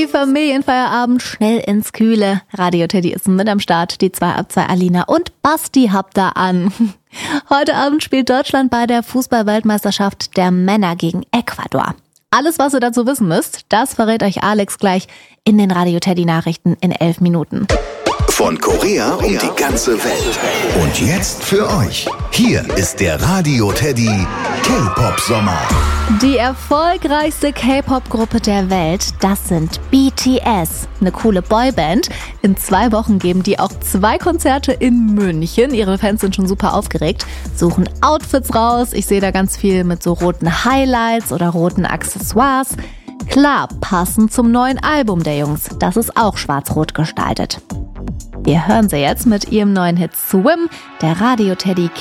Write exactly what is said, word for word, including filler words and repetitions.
Happy Familienfeierabend, schnell ins Kühle. Radio Teddy ist mit am Start, die zwei ab zwei Alina und Basti habt da an. Heute Abend spielt Deutschland bei der Fußball-Weltmeisterschaft der Männer gegen Ecuador. Alles, was ihr dazu wissen müsst, das verrät euch Alex gleich in den Radio Teddy Nachrichten in elf Minuten. Von Korea um die ganze Welt. Und jetzt für euch. Hier ist der Radio Teddy K-Pop-Sommer. Die erfolgreichste K-Pop-Gruppe der Welt, das sind B T S. Eine coole Boyband. In zwei Wochen geben die auch zwei Konzerte in München. Ihre Fans sind schon super aufgeregt, suchen Outfits raus. Ich sehe da ganz viel mit so roten Highlights oder roten Accessoires. Klar, passend zum neuen Album der Jungs. Das ist auch schwarz-rot gestaltet. Wir hören sie jetzt mit ihrem neuen Hit Swim, der Radio Teddy